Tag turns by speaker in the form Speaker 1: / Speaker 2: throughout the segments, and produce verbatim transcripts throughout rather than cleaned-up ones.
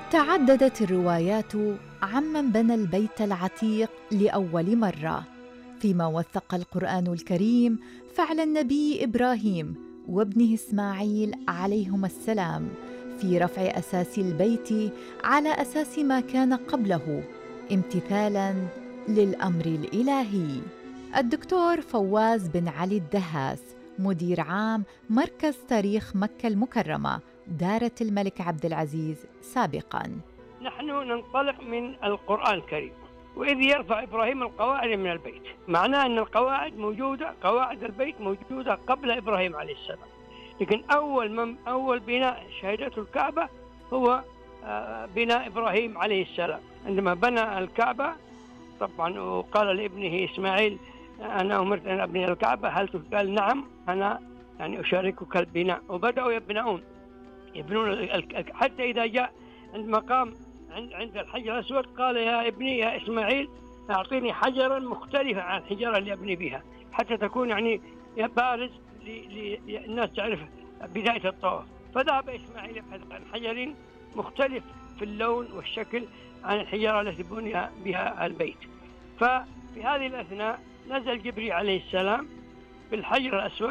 Speaker 1: تعددت الروايات عمن بنى البيت العتيق لأول مرة، فيما وثق القرآن الكريم فعل النبي إبراهيم وابنه إسماعيل عليهما السلام في رفع أساس البيت على أساس ما كان قبله امتثالاً للأمر الإلهي. الدكتور فواز بن علي الدهاس، مدير عام مركز تاريخ مكة المكرمة دارة الملك عبد العزيز سابقاً:
Speaker 2: نحن ننطلق من القرآن الكريم، وإذ يرفع إبراهيم القواعد من البيت، معناه أن القواعد موجودة، قواعد البيت موجودة قبل إبراهيم عليه السلام، لكن أول من أول بناء شهدته الكعبة هو بناء إبراهيم عليه السلام. عندما بنى الكعبة طبعا وقال لابنه إسماعيل: أنا أمرت أن أبني الكعبة، هل قال نعم أنا يعني أشاركك البناء. وبدأوا يبنون يبنون حتى إذا جاء عند مقام عند عند الحجر الأسود قال: يا ابني يا إسماعيل أعطيني حجرا مختلفا عن الحجارة اللي أبني بها، حتى تكون يعني بارز للناس تعرف بداية الطواف. فذهب إسماعيل يبحث عن حجر مختلف في اللون والشكل عن الحجارة التي بني بها البيت. ففي هذه الأثناء نزل جبريل عليه السلام بالحجر الأسود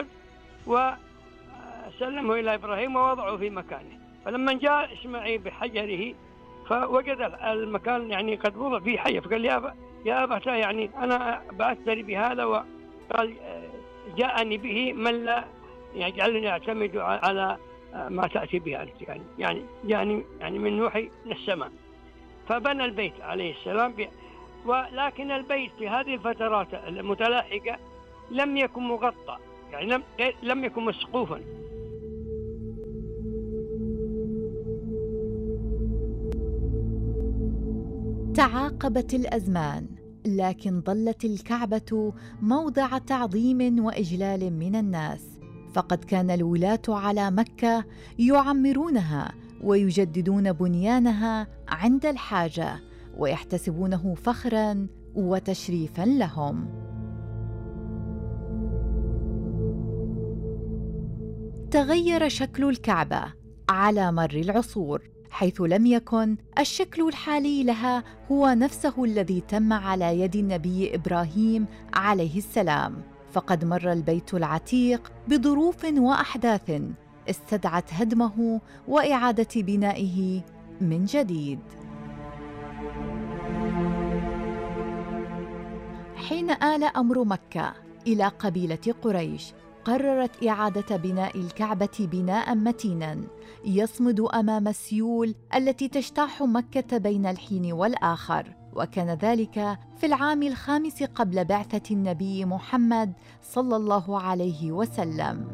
Speaker 2: وسلمه إلى إبراهيم ووضعه في مكانه. فلما جاء إسماعيل بحجره فوجد المكان يعني قد وضع فيه حجر، فقال: يا أبا يا أبتاه يعني أنا بعثتني بهذا، وقال جاءني به من لا يجعلني أعتمد على ما تأتي به أنت، يعني يعني يعني يعني من وحي من السماء. فبنى البيت عليه السلام، ولكن البيت في هذه الفترات المتلاحقة لم يكن مغطى، يعني لم لم يكن مسقوفا.
Speaker 1: تعاقبت الأزمان، لكن ظلت الكعبة موضع تعظيم وإجلال من الناس، فقد كان الولاة على مكة يعمرونها ويجددون بنيانها عند الحاجة، ويحتسبونه فخراً وتشريفاً لهم. تغير شكل الكعبة على مر العصور، حيث لم يكن الشكل الحالي لها هو نفسه الذي تم على يد النبي إبراهيم عليه السلام، فقد مر البيت العتيق بظروف وأحداث استدعت هدمه وإعادة بنائه من جديد. حين آل أمر مكة إلى قبيلة قريش، قررت إعادة بناء الكعبة بناء متينا يصمد أمام السيول التي تجتاح مكة بين الحين والآخر، وكان ذلك في العام الخامس قبل بعثة النبي محمد صلى الله عليه وسلم.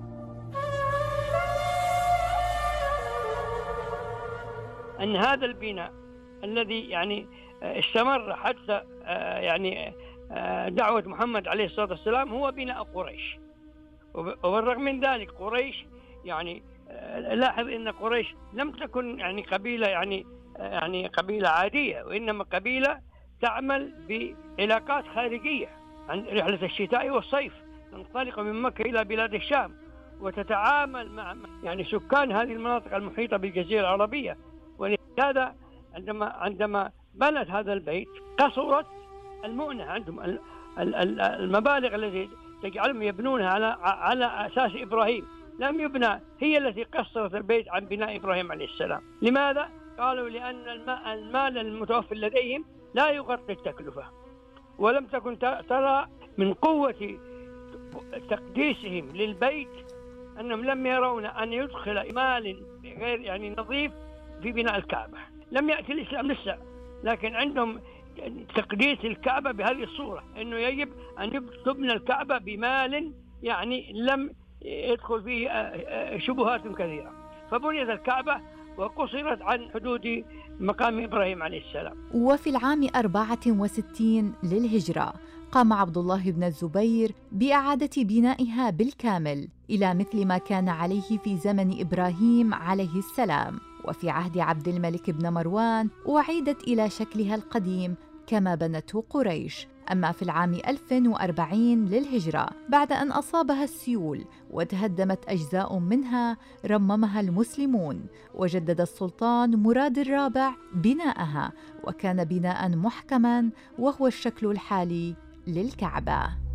Speaker 2: أن هذا البناء الذي يعني استمر حتى يعني دعوة محمد عليه الصلاة والسلام هو بناء قريش. وبالرغم من ذلك قريش يعني لاحظ أن قريش لم تكن يعني قبيلة يعني يعني قبيلة عادية، وإنما قبيلة تعمل بعلاقات خارجية عن رحلة الشتاء والصيف، تنطلق من مكة إلى بلاد الشام وتتعامل مع يعني سكان هذه المناطق المحيطة بالجزيرة العربية. ولهذا عندما عندما بنت هذا البيت قصرت المؤنة عندهم، المبالغ التي تجعلهم يبنونها على على أساس إبراهيم لم يبنى، هي التي قصرت البيت عن بناء إبراهيم عليه السلام. لماذا؟ قالوا لأن الماء المال المتوفر لديهم لا يغطي التكلفة، ولم تكن ترى من قوة تقديسهم للبيت أنهم لم يرون أن يدخل مال غير يعني نظيف في بناء الكعبة. لم يأتي الإسلام لسه، لكن عندهم تقديس الكعبة بهذه الصورة، أنه يجب أن تبنى الكعبة بمال يعني لم يدخل فيه شبهات كثيرة. فبنيت الكعبة وقصرت عن حدود مقام إبراهيم عليه السلام.
Speaker 1: وفي العام أربعة وستين للهجرة قام عبد الله بن الزبير بإعادة بنائها بالكامل إلى مثل ما كان عليه في زمن إبراهيم عليه السلام، وفي عهد عبد الملك بن مروان أعيدت إلى شكلها القديم كما بنته قريش، أما في العام ألف وأربعين للهجرة بعد أن أصابها السيول وتهدمت أجزاء منها رممها المسلمون، وجدد السلطان مراد الرابع بناءها، وكان بناء محكما وهو الشكل الحالي للكعبة.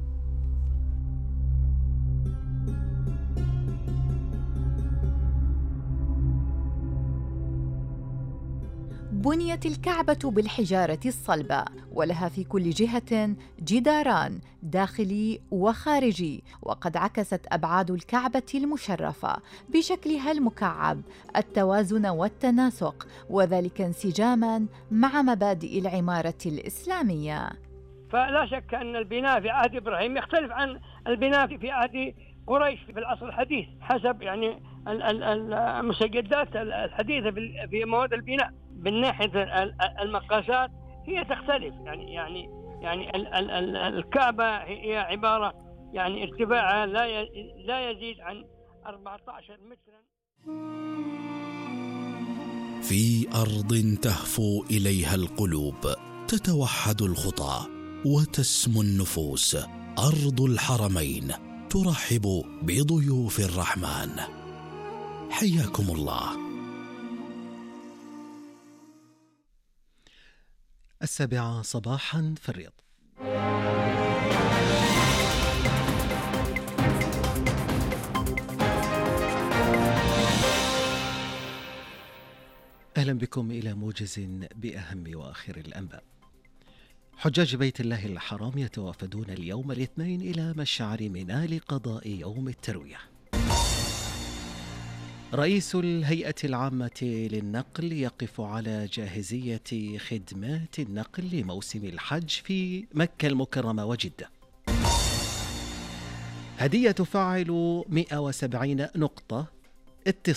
Speaker 1: بنيت الكعبة بالحجارة الصلبة، ولها في كل جهة جداران داخلي وخارجي، وقد عكست أبعاد الكعبة المشرفة بشكلها المكعب التوازن والتناسق، وذلك انسجاماً مع مبادئ العمارة الإسلامية.
Speaker 2: فلا شك أن البناء في عهد إبراهيم يختلف عن البناء في عهد قريش في العصر الحديث، حسب يعني المستجدات الحديثة في مواد البناء. من ناحية المقاسات هي تختلف، يعني يعني يعني الكعبة هي عبارة يعني ارتفاعها لا لا يزيد عن أربعة عشر مترا.
Speaker 3: في أرض تهفو إليها القلوب، تتوحد الخطى وتسمو النفوس، أرض الحرمين ترحب بضيوف الرحمن. حياكم الله.
Speaker 4: السابعة صباحا في الرياض. أهلا بكم إلى موجز بأهم وآخر الأنباء. حجاج بيت الله الحرام يتوافدون اليوم الاثنين إلى مشعر منى لقضاء يوم التروية. رئيس الهيئة العامة للنقل يقف على جاهزية خدمات النقل لموسم الحج في مكة المكرمة وجدة. هدية تفعل مئة وسبعين نقطة اتصال